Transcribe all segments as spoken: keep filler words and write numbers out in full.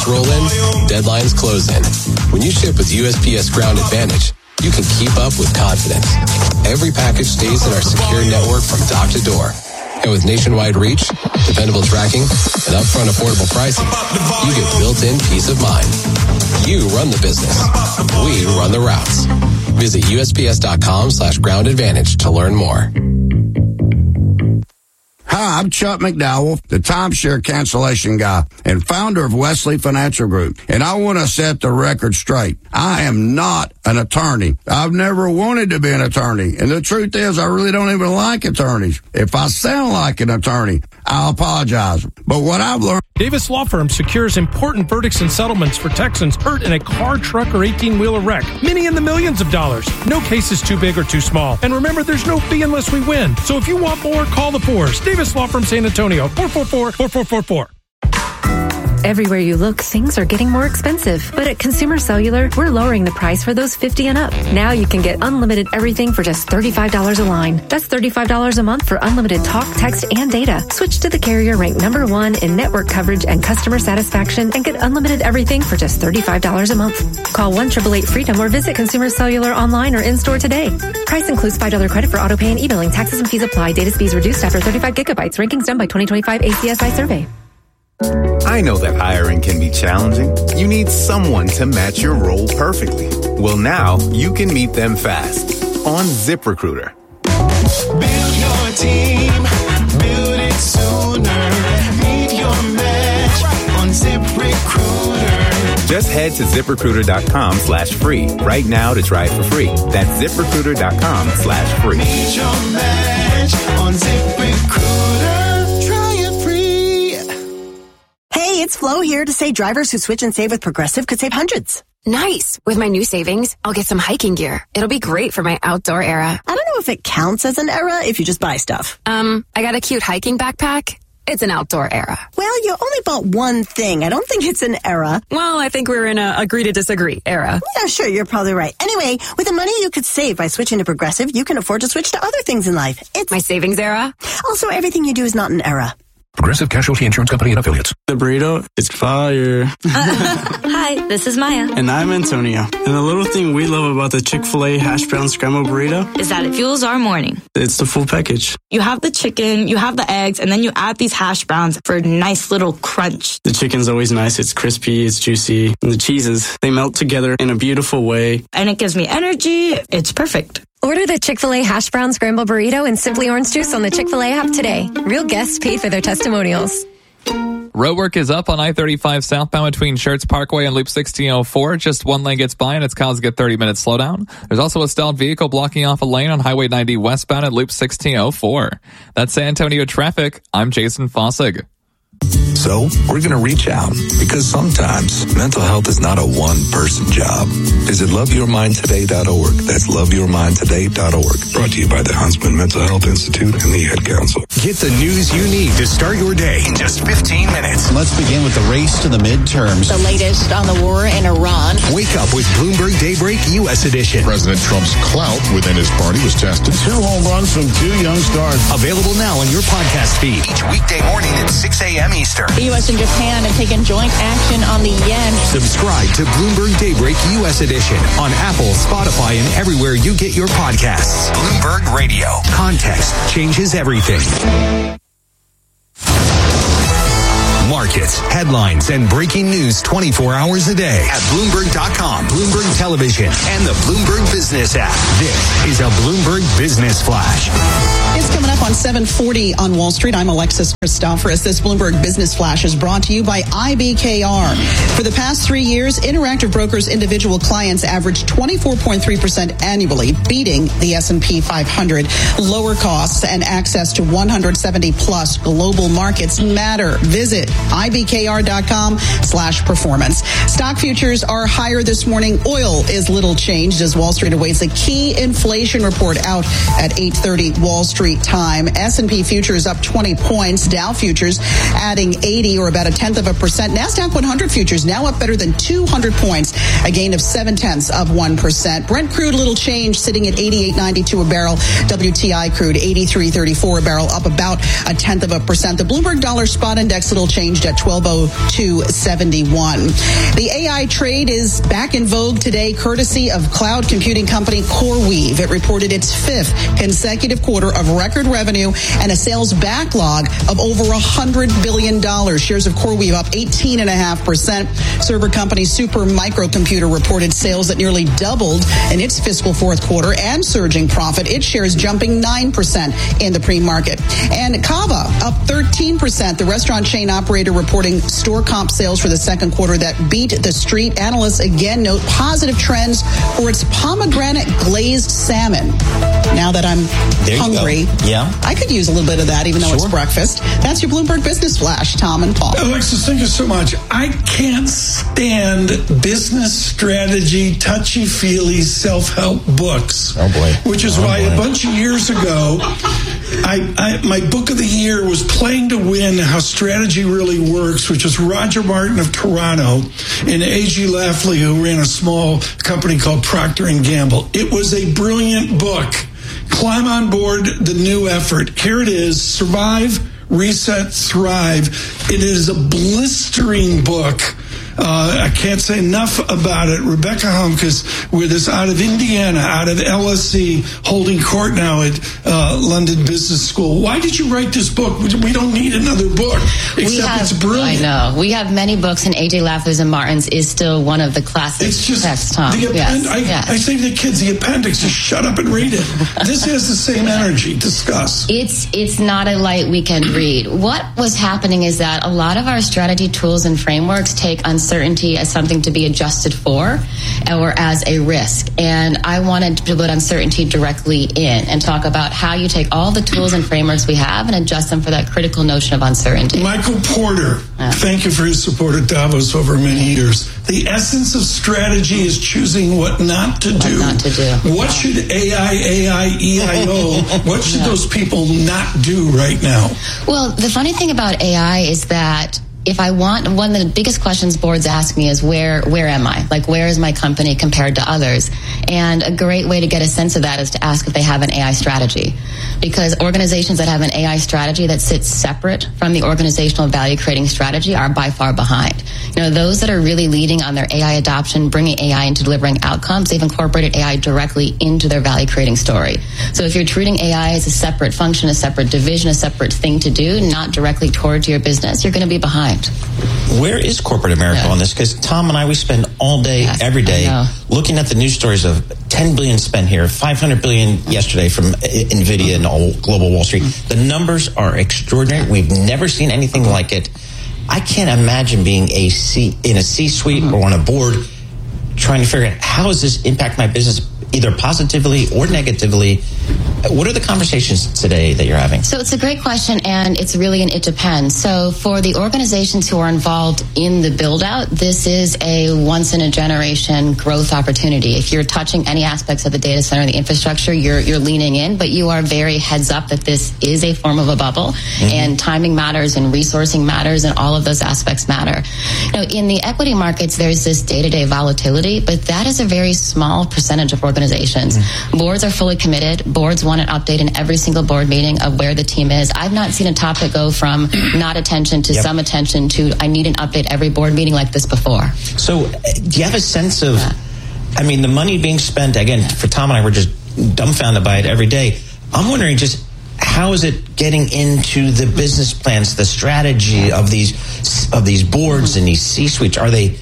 roll in, deadlines close in. When you ship with U S P S Ground Advantage, you can keep up with confidence. Every package stays in our secure network from dock to door. And with nationwide reach, dependable tracking, and upfront affordable pricing, you get built-in peace of mind. You run the business. We run the routes. Visit U S P S dot com slash ground advantage to learn more. Hi, I'm Chuck McDowell, the timeshare cancellation guy and founder of Wesley Financial Group. And I want to set the record straight. I am not an attorney. I've never wanted to be an attorney. And the truth is, I really don't even like attorneys. If I sound like an attorney, I apologize. But what I've learned... Davis Law Firm secures important verdicts and settlements for Texans hurt in a car, truck, or eighteen-wheeler wreck. Many in the millions of dollars. No case is too big or too small. And remember, there's no fee unless we win. So if you want more, call the Fours. Davis Law Firm San Antonio, four four four, four four four four. Everywhere you look, things are getting more expensive. But at Consumer Cellular, we're lowering the price for those fifty and up. Now you can get unlimited everything for just thirty-five dollars a line. That's thirty-five dollars a month for unlimited talk, text, and data. Switch to the carrier ranked number one in network coverage and customer satisfaction and get unlimited everything for just thirty-five dollars a month. Call one eight eight eight freedom or visit Consumer Cellular online or in-store today. Price includes five dollars credit for auto pay and e-billing. Taxes and fees apply. Data speeds reduced after thirty-five gigabytes. Rankings done by twenty twenty-five A C S I survey. I know that hiring can be challenging. You need someone to match your role perfectly. Well, now you can meet them fast on ZipRecruiter. Build your team, build it sooner. Meet your match on ZipRecruiter. Just head to ZipRecruiter.com slash free right now to try it for free. That's ZipRecruiter.com slash free. Meet your match on ZipRecruiter. Try it free. Hey, it's Flo here to say drivers who switch and save with Progressive could save hundreds. Nice. With my new savings, I'll get some hiking gear. It'll be great for my outdoor era. I don't know if it counts as an era if you just buy stuff. Um, I got a cute hiking backpack. It's an outdoor era. Well, you only bought one thing. I don't think it's an era. Well, I think we're in a agree to disagree era. Yeah, sure, you're probably right. Anyway, with the money you could save by switching to Progressive, you can afford to switch to other things in life. It's my savings era. Also, everything you do is not an era. Progressive Casualty Insurance Company and Affiliates. The burrito is fire. Hi, this is Maya. And I'm Antonio. And the little thing we love about the Chick-fil-A hash brown scrambled burrito is that it fuels our morning. It's the full package. You have the chicken, you have the eggs, and then you add these hash browns for a nice little crunch. The chicken's always nice. It's crispy, it's juicy. And the cheeses, they melt together in a beautiful way. And it gives me energy. It's perfect. Order the Chick-fil-A hash brown scramble burrito and Simply Orange Juice on the Chick-fil-A app today. Real guests pay for their testimonials. Roadwork is up on I thirty-five southbound between Schertz Parkway and Loop sixteen oh four. Just one lane gets by and it's causing a thirty minute slowdown. There's also a stalled vehicle blocking off a lane on Highway ninety westbound at Loop sixteen oh four. That's San Antonio traffic. I'm Jason Fossig. So, we're going to reach out because sometimes mental health is not a one-person job. Visit love your mind today dot org. That's love your mind today dot org. Brought to you by the Huntsman Mental Health Institute and the Ad Council. Get the news you need to start your day in just fifteen minutes. Let's begin with the race to the midterms. The latest on the war in Iran. Wake up with Bloomberg Daybreak U S Edition. President Trump's clout within his party was tested. Two home runs from two young stars. Available now on your podcast feed each weekday morning at six a.m. Eastern. The U S and Japan have taken joint action on the yen. Subscribe to Bloomberg Daybreak U S Edition on Apple, Spotify, and everywhere you get your podcasts. Bloomberg Radio. Context changes everything. Markets, headlines, and breaking news twenty-four hours a day at Bloomberg dot com, Bloomberg Television, and the Bloomberg Business app. This is a Bloomberg Business Flash. It's coming up on seven forty on Wall Street. I'm Alexis Christoforous. This Bloomberg Business Flash is brought to you by I B K R. For the past three years, Interactive Brokers individual clients averaged twenty-four point three percent annually, beating the S and P five hundred. Lower costs and access to one hundred seventy plus global markets matter. Visit I B K R dot com slash performance. Stock futures are higher this morning. Oil is little changed as Wall Street awaits a key inflation report out at eight thirty Wall Street time. S and P futures up twenty points. Dow futures adding eighty or about a tenth of a percent. NASDAQ one hundred futures now up better than two hundred points, a gain of seven tenths of one percent. Brent crude little change, sitting at eighty-eight ninety-two a barrel. W T I crude eighty-three thirty-four a barrel, up about a tenth of a percent. The Bloomberg dollar spot index little change, unchanged at twelve oh two seventy-one. The A I trade is back in vogue today, courtesy of cloud computing company CoreWeave. It reported its fifth consecutive quarter of record revenue and a sales backlog of over one hundred billion dollars. Shares of CoreWeave up eighteen point five percent. Server company Super Microcomputer reported sales that nearly doubled in its fiscal fourth quarter and surging profit. Its shares jumping nine percent in the pre-market. And Cava up thirteen percent. The restaurant chain operator reporting store comp sales for the second quarter that beat the street. Analysts again note positive trends for its pomegranate glazed salmon. Now that I'm there hungry, yeah, I could use a little bit of that, even though sure. it's breakfast. That's your Bloomberg Business Flash, Tom and Paul. Alexis, thank you so much. I can't stand business strategy, touchy-feely, self-help books. Oh, boy. Which is oh, why boy. a bunch of years ago, I, I my book of the year was Playing to Win, How Strategy Really Works, which is Roger Martin of Toronto and A G Lafley, who ran a small company called Procter and Gamble. It was a brilliant book. Climb on board the new effort. Here it is, Survive, Reset, Thrive. It is a blistering book. Uh, I can't say enough about it. Rebecca Humkus with us out of Indiana, out of L S C, holding court now at uh, London Business School. Why did you write this book? We don't need another book, except we have, it's brilliant. I know. We have many books, and A J Lafley's and Martin's is still one of the classic it's just texts, Tom. The append- yes, I, yes. I say to the kids, the appendix, just shut up and read it. This has the same energy. Discuss. It's, it's not a light weekend read. What was happening is that a lot of our strategy tools and frameworks take uncertainty as something to be adjusted for or as a risk. And I wanted to put uncertainty directly in and talk about how you take all the tools and frameworks we have and adjust them for that critical notion of uncertainty. Michael Porter, yeah. Thank you for his support at Davos over many years. The essence of strategy is choosing what not to what do. Not to do. What should A I, A I, E I O, what should yeah. those people not do right now? Well, the funny thing about A I is that if I want, one of the biggest questions boards ask me is where where am I? Like, where is my company compared to others? And a great way to get a sense of that is to ask if they have an A I strategy. Because organizations that have an A I strategy that sits separate from the organizational value creating strategy are by far behind. You know, those that are really leading on their A I adoption, bringing A I into delivering outcomes, they've incorporated A I directly into their value creating story. So if you're treating A I as a separate function, a separate division, a separate thing to do, not directly towards your business, you're going to be behind. Where is corporate America yeah. on this? Because Tom and I, we spend all day, yes, every day, looking at the news stories of ten billion dollars spent here, five hundred billion dollars yesterday from NVIDIA and all global Wall Street. The numbers are extraordinary. We've never seen anything like it. I can't imagine being a C, in a C-suite or on a board trying to figure out how does this impact my business, either positively or negatively. What are the conversations today that you're having? So it's a great question, and it's really an it depends. So for the organizations who are involved in the build-out, this is a once-in-a-generation growth opportunity. If you're touching any aspects of the data center and the infrastructure, you're you're leaning in, but you are very heads up that this is a form of a bubble, mm-hmm. and timing matters, and resourcing matters, and all of those aspects matter. You know, in the equity markets, there's this day-to-day volatility, but that is a very small percentage of organizations. Mm-hmm. Boards are fully committed. Boards want an update in every single board meeting of where the team is. I've not seen a topic go from not attention to yep. some attention to I need an update every board meeting like this before. So uh, do you have a sense of, yeah. I mean, the money being spent, again, for Tom and I, we're just dumbfounded by it every day. I'm wondering just how is it getting into the business plans, the strategy of these of these boards mm-hmm. and these C-suites? Are they,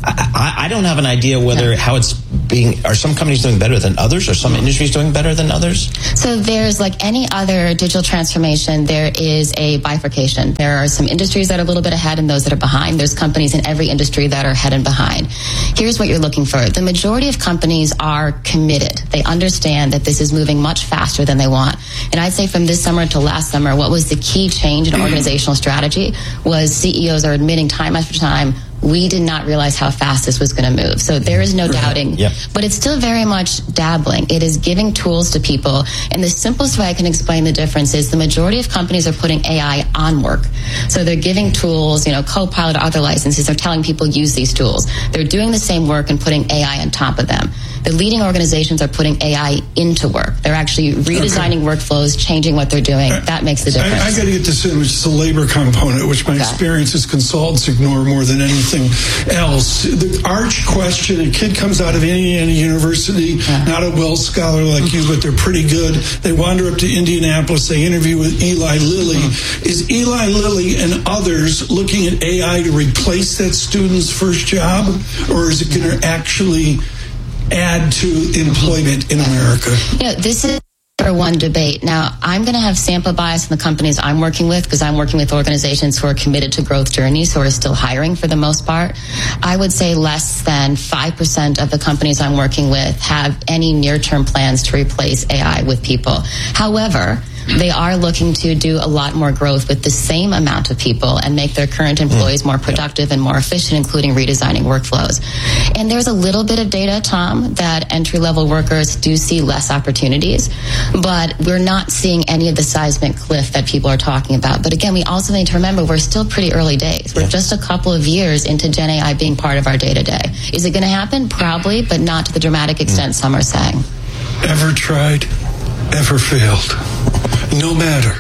I, I don't have an idea whether yeah. how it's being, are some companies doing better than others? Are some industries doing better than others? So there's, like any other digital transformation, there is a bifurcation. There are some industries that are a little bit ahead and those that are behind. There's companies in every industry that are ahead and behind. Here's what you're looking for. The majority of companies are committed. They understand that this is moving much faster than they want. And I'd say from this summer to last summer, what was the key change in organizational strategy was C E Os are admitting time after time, we did not realize how fast this was going to move. So there is no doubting, Yep. but it's still very much dabbling. It is giving tools to people. And the simplest way I can explain the difference is the majority of companies are putting A I on work. So they're giving tools, you know, Copilot or other licenses. They're telling people use these tools. They're doing the same work and putting A I on top of them. The leading organizations are putting A I into work. They're actually redesigning okay. workflows, changing what they're doing. That makes the difference. I, I got to get this in, which is the labor component, which my okay. experience as consultants ignore more than anything else. The arch question, a kid comes out of Indiana University, yeah. not a Wells scholar like you, but they're pretty good. They wander up to Indianapolis. They interview with Eli Lilly. Mm-hmm. Is Eli Lilly and others looking at A I to replace that student's first job, or is it going to actually add to employment in America? Yeah, this is for one debate. Now, I'm going to have sample bias in the companies I'm working with because I'm working with organizations who are committed to growth journeys, who are still hiring for the most part. I would say less than five percent of the companies I'm working with have any near-term plans to replace A I with people. However, they are looking to do a lot more growth with the same amount of people and make their current employees more productive and more efficient, including redesigning workflows. And there's a little bit of data, Tom, that entry-level workers do see less opportunities, but we're not seeing any of the seismic cliff that people are talking about. But again, we also need to remember we're still pretty early days. We're yeah. just a couple of years into Gen A I being part of our day-to-day. Is it going to happen? Probably, but not to the dramatic extent some are saying. Ever tried? Ever failed? No matter.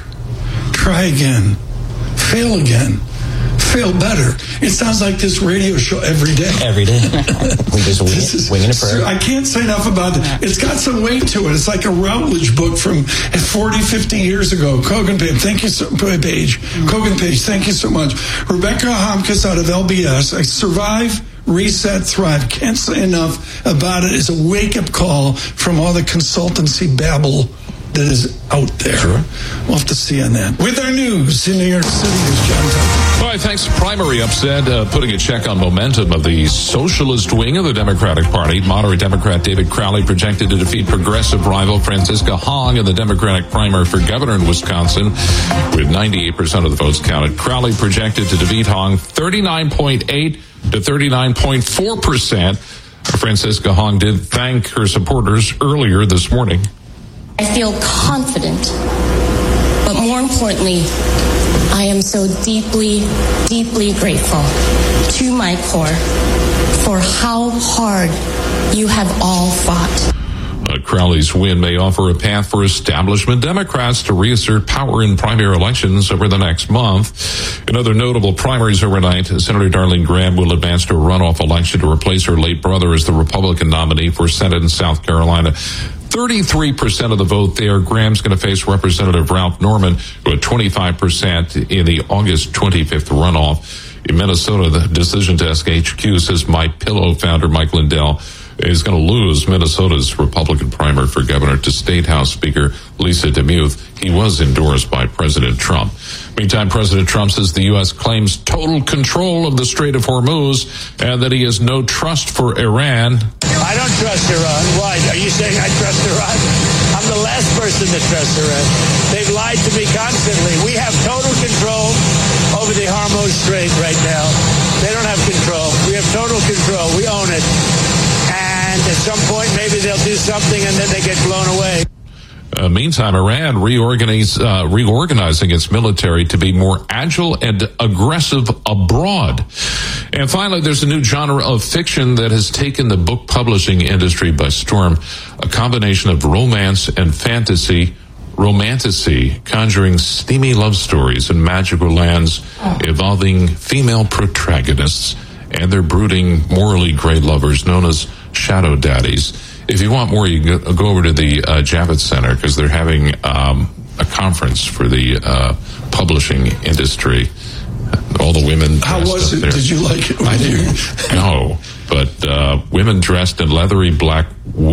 Try again. Fail again. Fail better. It sounds like this radio show every day. Every day. We just wing it, winging a prayer. I can't say enough about it. It's got some weight to it. It's like a Routledge book from forty, fifty years ago. Kogan Page, thank you so Page. Kogan Page, thank you so much. Rebecca Homkes out of L B S. I survive, reset, thrive. Can't say enough about it. It's a wake-up call from all the consultancy babble that is out there. Sure. We'll have to see on that. With our news in New York City is John Tucker. All right, thanks. Primary upset, uh, putting a check on momentum of the socialist wing of the Democratic Party. Moderate Democrat David Crowley projected to defeat progressive rival Francisca Hong in the Democratic primary for governor in Wisconsin, with ninety-eight percent of the votes counted. Crowley projected to defeat Hong thirty-nine point eight to thirty-nine point four percent. Francisca Hong did thank her supporters earlier this morning. I feel confident, but more importantly, I am so deeply, deeply grateful to my core for how hard you have all fought. Uh, Crowley's win may offer a path for establishment Democrats to reassert power in primary elections over the next month. In other notable primaries overnight, Senator Darlene Graham will advance to a runoff election to replace her late brother as the Republican nominee for Senate in South Carolina. thirty-three percent of the vote there. Graham's going to face Representative Ralph Norman, who had twenty-five percent in the August twenty-fifth runoff. In Minnesota, the Decision Desk H Q says MyPillow founder Mike Lindell is going to lose Minnesota's Republican primary for governor to State House Speaker Lisa DeMuth. He was endorsed by President Trump. Meantime, President Trump says the U S claims total control of the Strait of Hormuz and that he has no trust for Iran. I don't trust Iran. Why? Are you saying I trust Iran? I'm the last person to trust Iran. They've lied to me constantly. We have total control over the Hormuz Strait right now. They don't have control. We have total control. We own it. And at some point, maybe they'll do something and then they get blown away. Uh, meantime, Iran reorganize, uh, reorganizing its military to be more agile and aggressive abroad. And finally, there's a new genre of fiction that has taken the book publishing industry by storm. A combination of romance and fantasy, romantasy, conjuring steamy love stories in magical lands involving female protagonists and their brooding, morally gray lovers known as shadow daddies. If you want more, you can go over to the uh, Javits Center because they're having um, a conference for the uh, publishing industry. All the women. How was it? There. Did you like it? I do. No, but uh, women dressed in leathery black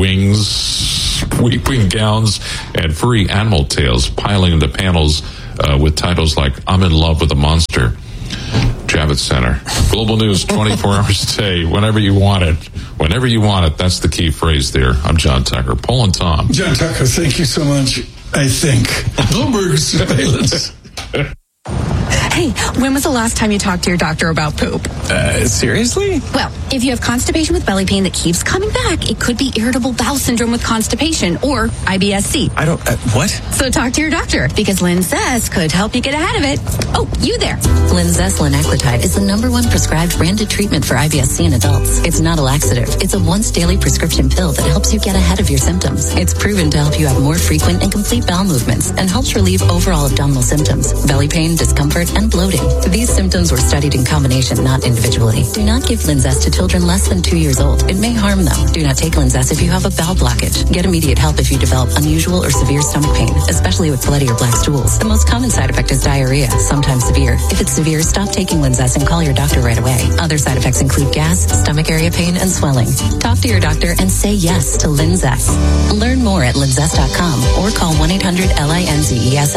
wings, weeping gowns, and furry animal tails piling into panels uh, with titles like "I'm in love with a monster." Javits Center. Global news twenty-four hours a day, whenever you want it. Whenever you want it, that's the key phrase there. I'm John Tucker. Paul and Tom. John Tucker, thank you so much, I think. Bloomberg surveillance. Hey, when was the last time you talked to your doctor about poop? Uh, seriously? Well, if you have constipation with belly pain that keeps coming back, it could be irritable bowel syndrome with constipation or I B S C. I don't, uh, what? So talk to your doctor because Linzess could help you get ahead of it. Oh, you there. Linzess linaclotide is the number one prescribed branded treatment for I B S C in adults. It's not a laxative. It's a once daily prescription pill that helps you get ahead of your symptoms. It's proven to help you have more frequent and complete bowel movements and helps relieve overall abdominal symptoms, belly pain, discomfort, and bloating. These symptoms were studied in combination, not individually. Do not give Linzess to children less than two years old. It may harm them. Do not take Linzess if you have a bowel blockage. Get immediate help if you develop unusual or severe stomach pain, especially with bloody or black stools. The most common side effect is diarrhea, sometimes severe. If it's severe, stop taking Linzess and call your doctor right away. Other side effects include gas, stomach area pain, and swelling. Talk to your doctor and say yes to Linzess. Learn more at linzess dot com or call one eight hundred L I N Z E S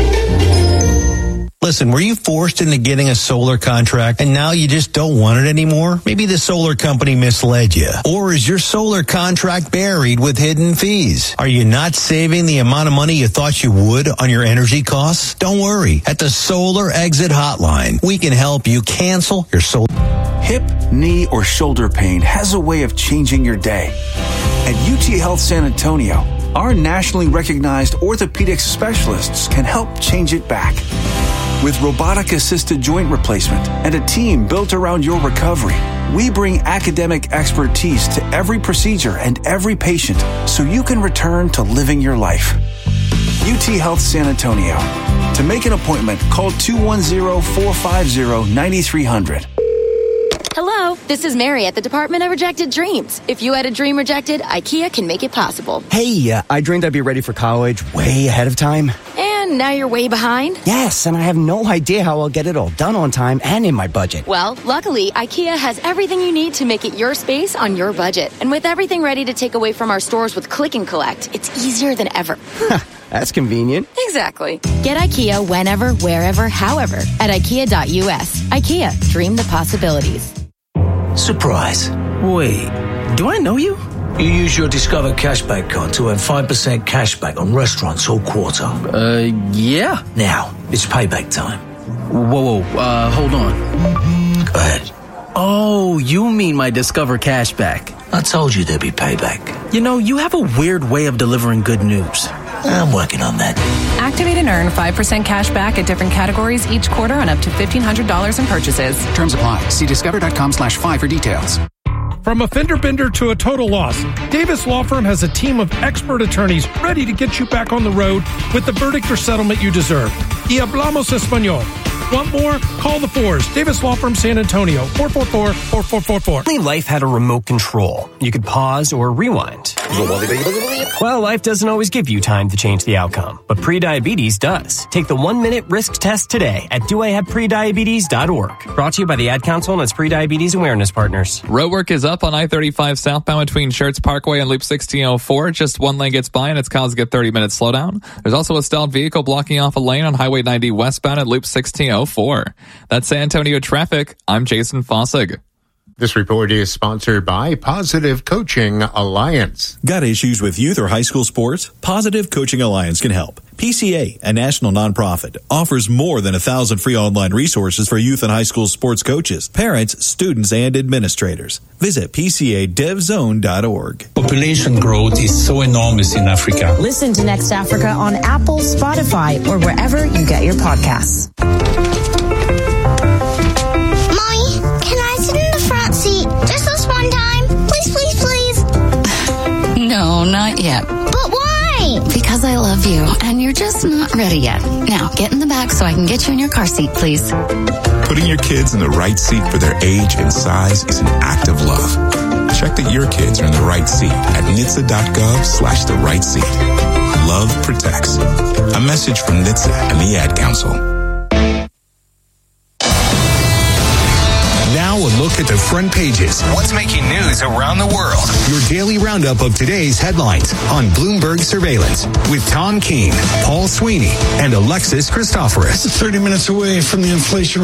S. Listen, were you forced into getting a solar contract and now you just don't want it anymore? Maybe the solar company misled you. Or is your solar contract buried with hidden fees? Are you not saving the amount of money you thought you would on your energy costs? Don't worry. At the Solar Exit Hotline, we can help you cancel your solar. Hip, knee, or shoulder pain has a way of changing your day. At U T Health San Antonio, our nationally recognized orthopedic specialists can help change it back. With robotic-assisted joint replacement and a team built around your recovery, we bring academic expertise to every procedure and every patient so you can return to living your life. U T Health San Antonio. To make an appointment, call two one zero, four five zero, nine three zero zero. Hello, this is Mary at the Department of Rejected Dreams. If you had a dream rejected, IKEA can make it possible. Hey, uh, I dreamed I'd be ready for college way ahead of time. And now you're way behind? Yes, and I have no idea how I'll get it all done on time and in my budget. Well, luckily, IKEA has everything you need to make it your space on your budget. And with everything ready to take away from our stores with Click and Collect, it's easier than ever. That's convenient. Exactly. Get IKEA whenever, wherever, however at IKEA dot U S. IKEA, dream the possibilities. Surprise. Wait, do I know you? You use your Discover Cashback card to earn five percent cashback on restaurants all quarter. Uh, yeah. Now, it's payback time. Whoa, whoa, uh, hold on. Go ahead. Oh, you mean my Discover Cashback. I told you there'd be payback. You know, you have a weird way of delivering good news. I'm working on that. Activate and earn five percent cash back at different categories each quarter on up to fifteen hundred dollars in purchases. Terms apply. See discover.com slash five for details. From a fender bender to a total loss, Davis Law Firm has a team of expert attorneys ready to get you back on the road with the verdict or settlement you deserve. Y hablamos español. Want more? Call the fours. Davis Law Firm San Antonio, four four four, four four four four. Only life had a remote control. You could pause or rewind. Well, life doesn't always give you time to change the outcome, but prediabetes does. Take the one-minute risk test today at do I have prediabetes dot org. Brought to you by the Ad Council and its prediabetes awareness partners. Roadwork is up on I thirty-five southbound between Schertz Parkway and Loop sixteen oh four. Just one lane gets by and it's causing a thirty minute slowdown. There's also a stalled vehicle blocking off a lane on Highway ninety westbound at Loop sixteen oh four. That's San Antonio traffic. I'm Jason Fossig. This report is sponsored by Positive Coaching Alliance. Got issues with youth or high school sports? Positive Coaching Alliance can help. P C A, a national nonprofit, offers more than a thousand free online resources for youth and high school sports coaches, parents, students, and administrators. Visit P C A dev zone dot org. Population growth is so enormous in Africa. Listen to Next Africa on Apple, Spotify, or wherever you get your podcasts. Just this one time. Please, please, please. No, not yet. But why? Because I love you, and you're just not ready yet. Now, get in the back so I can get you in your car seat, please. Putting your kids in the right seat for their age and size is an act of love. Check that your kids are in the right seat at N H T S A dot gov slash the right seat. Love protects. A message from N H T S A and the Ad Council. Now a look at the front pages. What's making news around the world? Your daily roundup of today's headlines on Bloomberg Surveillance with Tom Keene, Paul Sweeney, and Alexis Christoforous. thirty minutes away from the Inflation